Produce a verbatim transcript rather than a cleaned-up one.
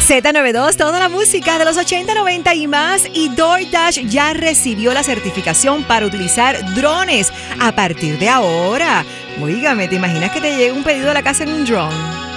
Z noventa y dos, toda la música de los ochenta, noventa y más. Y DoorDash ya recibió la certificación para utilizar drones a partir de ahora. Oígame, ¿te imaginas que te llegue un pedido a la casa en un drone?